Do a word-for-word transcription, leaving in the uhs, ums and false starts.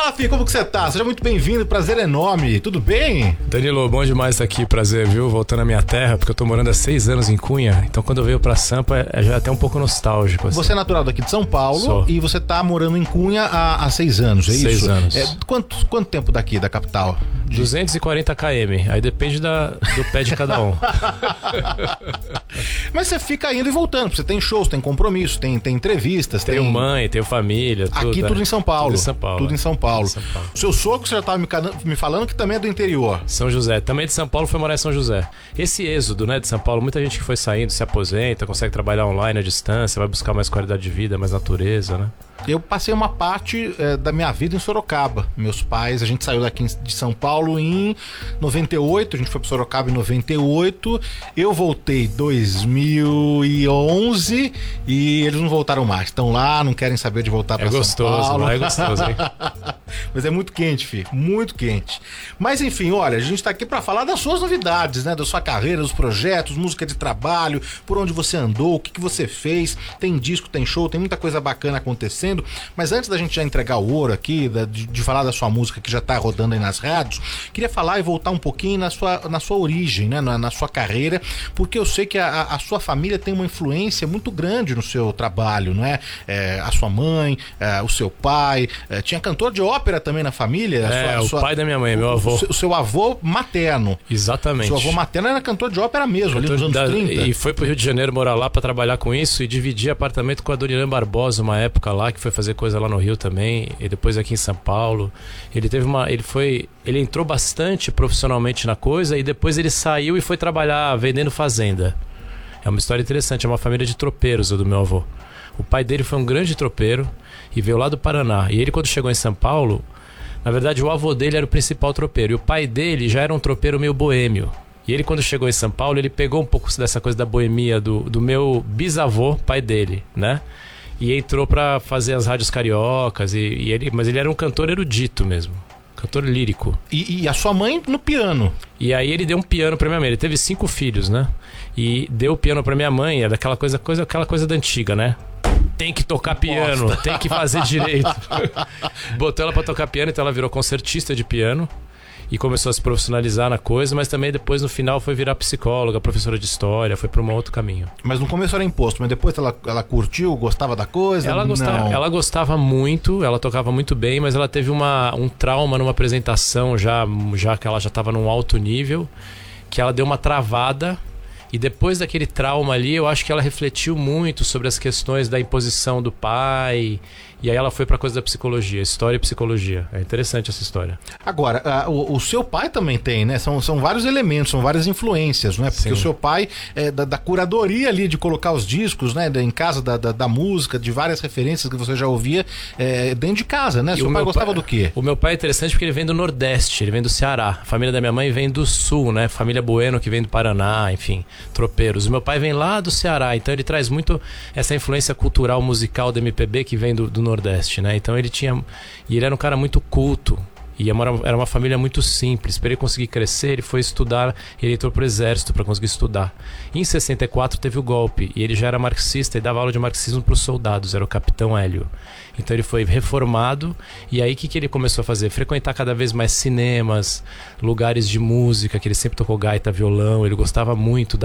Fala, filho, como que você tá? Seja muito bem-vindo, prazer enorme. Tudo bem? Danilo, bom demais estar aqui, prazer, viu? Voltando à minha terra, porque eu tô morando há seis anos em Cunha, então quando eu venho pra Sampa é já até um pouco nostálgico. Assim. Você é natural daqui de São Paulo. Sou. E você tá morando em Cunha há, há seis anos, é isso? Seis anos. É, quanto, quanto tempo daqui, da capital? duzentos e quarenta quilômetros, aí depende da, do pé de cada um. Mas você fica indo e voltando, você tem shows, tem compromisso, tem, tem entrevistas. Tenho tem... mãe, tenho família, tudo. Aqui tudo em São Paulo. Tudo em São Paulo. Tudo em São Paulo. São Paulo. O seu sogro, você já estava me, me falando que também é do interior. São José. Também de São Paulo, foi morar em São José. Esse êxodo, né, de São Paulo, muita gente que foi saindo, se aposenta, consegue trabalhar online à distância, vai buscar mais qualidade de vida, mais natureza, né? Eu passei uma parte é, da minha vida em Sorocaba. Meus pais, a gente saiu daqui de São Paulo em noventa e oito, a gente foi para Sorocaba em noventa e oito. Eu voltei em dois mil e onze e eles não voltaram mais. Estão lá, não querem saber de voltar para é São Paulo. É gostoso, hein? Mas é muito quente, filho, muito quente. Mas enfim, olha, a gente está aqui para falar das suas novidades, né? Da sua carreira, dos projetos, música de trabalho, por onde você andou, o que, que você fez. Tem disco, tem show, tem muita coisa bacana acontecendo. Mas antes da gente já entregar o ouro aqui, de, de falar da sua música que já tá rodando aí nas rádios, queria falar e voltar um pouquinho na sua, na sua origem, né? na, na sua carreira, porque eu sei que a, a sua família tem uma influência muito grande no seu trabalho, não é? é a sua mãe, é, o seu pai, é, tinha cantor de ópera também na família. É, sua, o sua, pai da minha mãe, meu avô. O seu, o seu avô materno. Exatamente. Seu avô materno era cantor de ópera mesmo, cantor ali nos anos da, trinta. E foi pro Rio de Janeiro morar lá pra trabalhar com isso e dividir apartamento com a Dona Irã Barbosa uma época lá, que foi fazer coisa lá no Rio também, e depois aqui em São Paulo. Ele teve uma, ele foi, ele entrou bastante profissionalmente na coisa e depois ele saiu e foi trabalhar vendendo fazenda. É uma história interessante, é uma família de tropeiros, o do meu avô. O pai dele foi um grande tropeiro e veio lá do Paraná. E ele, quando chegou em São Paulo, na verdade o avô dele era o principal tropeiro e o pai dele já era um tropeiro meio boêmio. E ele, quando chegou em São Paulo, ele pegou um pouco dessa coisa da boemia do, do meu bisavô, pai dele, né? E entrou pra fazer as rádios cariocas, e, e ele, mas ele era um cantor erudito mesmo, cantor lírico. E, e a sua mãe no piano? E aí ele deu um piano pra minha mãe, ele teve cinco filhos, né? E deu o piano pra minha mãe, é daquela coisa, coisa, aquela coisa da antiga, né? Tem que tocar piano, Bosta. Tem que fazer direito. Botou ela pra tocar piano, então ela virou concertista de piano. E começou a se profissionalizar na coisa, mas também depois no final foi virar psicóloga, professora de história, foi para um outro caminho. Mas no começo era imposto, mas depois ela, ela curtiu, gostava da coisa? Ela gostava, ela gostava muito, ela tocava muito bem, mas ela teve uma, um trauma numa apresentação já, já que ela já estava num alto nível, que ela deu uma travada. E depois daquele trauma ali, eu acho que ela refletiu muito sobre as questões da imposição do pai. E aí ela foi pra coisa da psicologia, história e psicologia. É interessante essa história. Agora, a, o, o seu pai também tem, né? São, são vários elementos, são várias influências, não é? Porque Sim. o seu pai é da, da curadoria ali, de colocar os discos, né? Em casa da, da, da música, de várias referências que você já ouvia é, dentro de casa, né? E seu pai gostava pai, do quê? O meu pai é interessante porque ele vem do Nordeste, ele vem do Ceará. A família da minha mãe vem do Sul, né? Família Bueno que vem do Paraná, enfim, tropeiros. O meu pai vem lá do Ceará, então ele traz muito essa influência cultural, musical do M P B que vem do, do Nordeste, né? Então ele tinha... E ele era um cara muito culto. E era uma família muito simples. Para ele conseguir crescer, ele foi estudar. Ele entrou pro exército para conseguir estudar. Em sessenta e quatro teve o golpe. E ele já era marxista e dava aula de marxismo para os soldados. Era o capitão Hélio. Então ele foi reformado. E aí o que, que ele começou a fazer? Frequentar cada vez mais cinemas, lugares de música, que ele sempre tocou gaita, violão. Ele gostava muito da